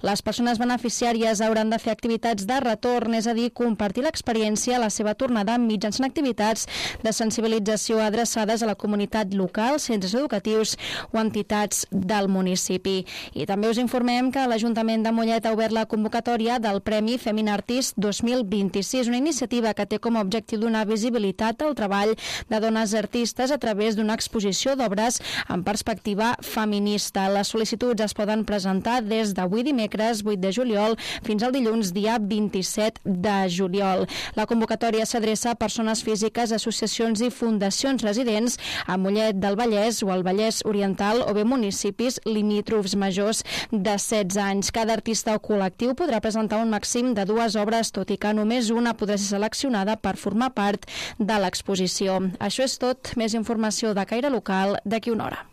Les persones beneficiàries hauran de fer activitats de retorn, és a dir, compartir l'experiència a la seva tornada mitjançant activitats de sensibilització adreçades a la comunitat local, centres educatius o entitats del municipi. I també us informem que l'Ajuntament de Mollet ha obert la convocatòria del Premi Femin Artist 2026, una iniciativa que té com a objectiu donar visibilitat al treball de dones artistes a través d'una exposició d'obres en perspectiva feminista. Les sol·licituds es poden presentar des d'avui dimecres 8 de juliol fins al dilluns dia 27 de juliol. La convocatòria s'adreça a persones físiques, associacions i fundacions residents a Mollet del Vallès o al Vallès Oriental o bé municipis limítrofs majors de 16 anys. Cada artista o col·lectiu podrà presentar un màxim de 2 obres, tot i que només una podrà ser seleccionada per formar part de l'exposició. Això és tot. Més informació de caire local d'aquí una hora.